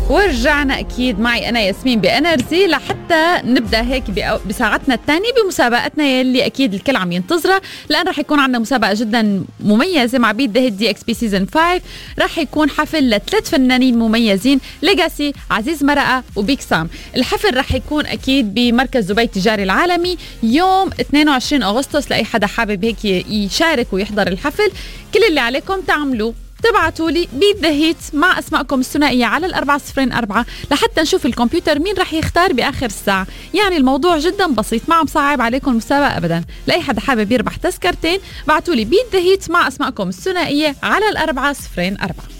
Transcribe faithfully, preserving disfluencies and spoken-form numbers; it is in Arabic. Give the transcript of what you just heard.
ورجعنا أكيد معي أنا ياسمين بأنرجي لحتى نبدأ هيك بساعتنا الثانية بمسابقتنا يلي أكيد الكل عم ينتظرها، لأن رح يكون عندنا مسابقة جدا مميزة مع بيت ذا هيت دي اكس بي سيزن خمسة. رح يكون حفل لثلاث فنانين مميزين، ليجاسي، عزيز مرقة، وبيك سام. الحفل رح يكون أكيد بمركز دبي التجاري العالمي يوم اثنين وعشرين أغسطس. لأي حدا حابب هيك يشارك ويحضر الحفل، كل اللي عليكم تعملوه تبعتوا لي بيت ذا هيت مع اسمائكم الثنائيه على الأربعة صفرين أربعة لحتى نشوف الكمبيوتر مين رح يختار باخر الساعه. يعني الموضوع جدا بسيط، ما عم صعب عليكم المسابقه ابدا. لاي حدا حابب يربح تذكرتين بعتوا لي بيت ذا هيت مع اسمائكم الثنائيه على الأربعة صفرين أربعة.